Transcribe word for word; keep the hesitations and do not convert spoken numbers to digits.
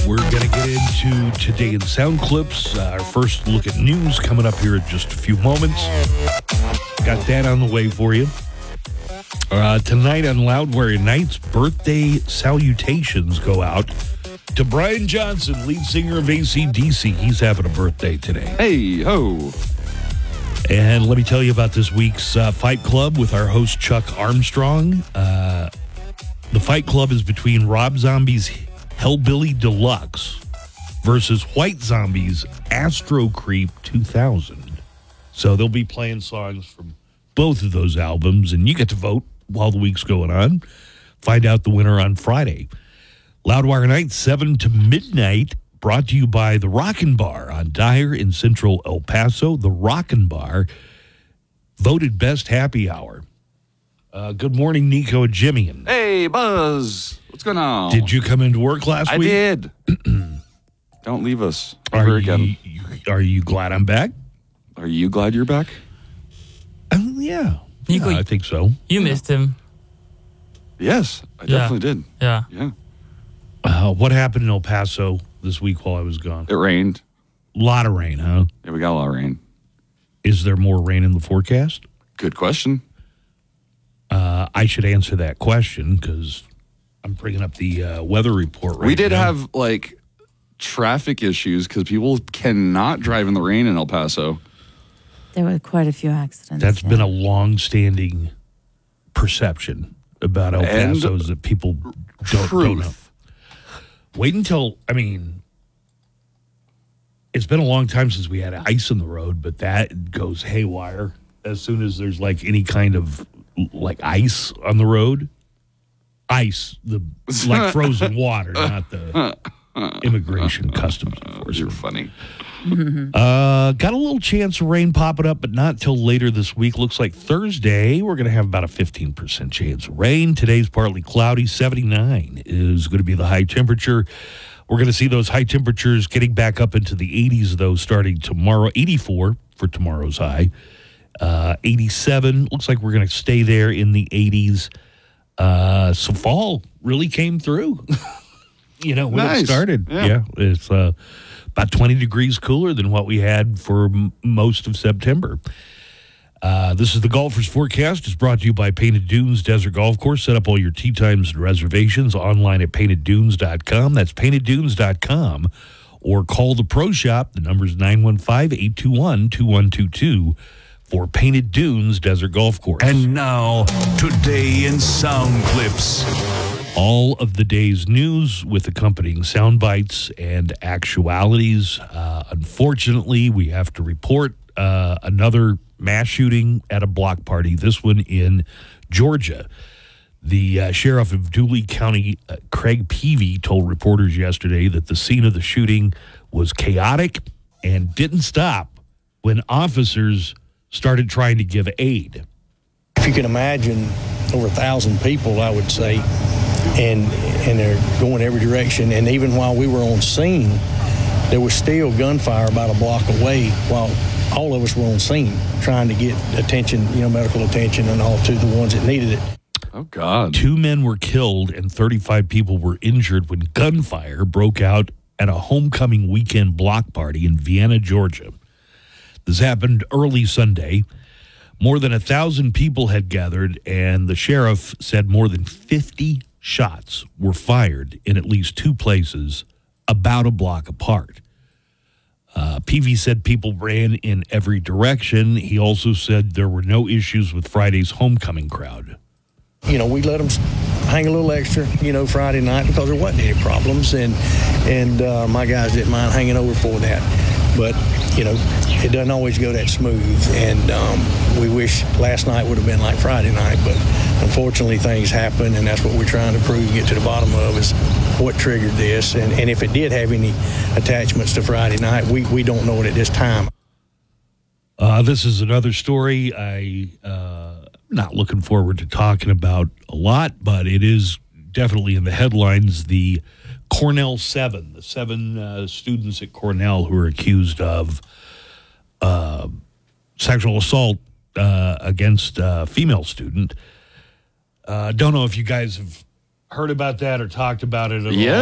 We're going to get into Today in Sound Clips. Uh, our first look at news coming up here in just a few moments. Got that on the way for you. Uh, tonight on Loudwire Nights, birthday salutations go out to Brian Johnson, lead singer of A C D C. He's having a birthday today. Hey, ho. And let me tell you about this week's uh, Fight Club with our host, Chuck Armstrong. Uh, the Fight Club is between Rob Zombie's Hellbilly Deluxe versus White Zombie's Astro Creep two thousand. So they'll be playing songs from both of those albums, and you get to vote while the week's going on. Find out the winner on Friday. Loudwire Night, seven to midnight, brought to you by the Rockin' Bar on Dyer in central El Paso. The Rockin' Bar, voted best happy hour. Uh, good morning, Nico and Jimmy. Hey, Buzz. What's going on? Did you come into work last I week? I did. Don't leave us Are ever you, again. You, are you glad I'm back? Are you glad you're back? Um, yeah. Nico, yeah, I think so. You missed him. Yes, I Yeah. definitely did. Yeah. Yeah. Uh, what happened in El Paso this week while I was gone? It rained. A lot of rain, huh? Yeah, we got a lot of rain. Is there more rain in the forecast? Good question. Uh, I should answer that question because I'm bringing up the uh, weather report right now. We did have, like, traffic issues because people cannot drive in the rain in El Paso. There were quite a few accidents. That's yeah. been a long-standing perception about El And Paso is that people don't, don't know. Wait until, I mean, it's been a long time since we had ice in the road, but that goes haywire as soon as there's like any kind of like ice on the road. Ice, the like frozen water, not the immigration customs enforcement. You're funny. Uh, got a little chance of rain popping up, but not till later this week. Looks like Thursday, we're going to have about a fifteen percent chance of rain. Today's partly cloudy. seventy-nine is going to be the high temperature. We're going to see those high temperatures getting back up into the eighties, though, starting tomorrow. eighty-four for tomorrow's high. Uh, eighty-seven. Looks like we're going to stay there in the eighties. Uh, so fall really came through, you know, when Nice. it started. Yeah. yeah it's uh, about twenty degrees cooler than what we had for m- most of September. Uh, this is the Golfer's Forecast. It's brought to you by Painted Dunes Desert Golf Course. Set up all your tee times and reservations online at painted dunes dot com. That's painted dunes dot com. Or call the Pro Shop. The number is nine one five, eight two one, two one two two for Painted Dunes Desert Golf Course. And now, Today in Sound Clips. All of the day's news with accompanying sound bites and actualities. Uh, unfortunately, we have to report uh, another mass shooting at a block party, this one in Georgia. The uh, sheriff of Dooley County, uh, Craig Peavy, told reporters yesterday that the scene of the shooting was chaotic and didn't stop when officers started trying to give aid. If you can imagine over a thousand people, I would say, and and they're going every direction. And even while we were on scene, there was still gunfire about a block away while all of us were on scene trying to get attention, you know, medical attention and all to the ones that needed it. Oh, God. Two men were killed and thirty-five people were injured when gunfire broke out at a homecoming weekend block party in Vienna, Georgia. This happened early Sunday. More than a thousand people had gathered, and the sheriff said more than fifty shots were fired in at least two places about a block apart. Uh, Peavy said people ran in every direction. He also said there were no issues with Friday's homecoming crowd. You know, we let them hang a little extra, you know, Friday night because there wasn't any problems, and and uh, my guys didn't mind hanging over for that. But, you know, it doesn't always go that smooth, and um, we wish last night would have been like Friday night, but unfortunately things happen, and that's what we're trying to prove and get to the bottom of is what triggered this, and, and if it did have any attachments to Friday night, we, we don't know it at this time. Uh, this is another story I uh, not looking forward to talking about a lot, but it is definitely in the headlines. The Cornell Seven, the seven uh, students at Cornell who are accused of uh, sexual assault uh, against a female student. Uh, don't know if you guys have heard about that or talked about it at Yeah. all.